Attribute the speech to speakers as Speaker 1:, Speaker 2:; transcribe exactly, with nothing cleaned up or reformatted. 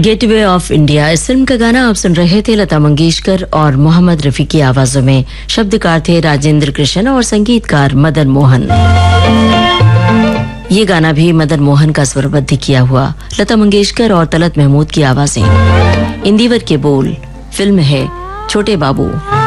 Speaker 1: Gateway of India, इस film का गाना आप सुन रहे थे। लता मंगेशकर और मोहम्मद रफी की आवाजों में। शब्दकार थे राजेंद्र कृष्ण और संगीतकार मदन मोहन। ये गाना भी मदन मोहन का स्वरबद्ध किया हुआ। लता मंगेशकर और तलत महमूद की आवाजें। इंदिवर के बोल। फिल्म है छोटे बाबू।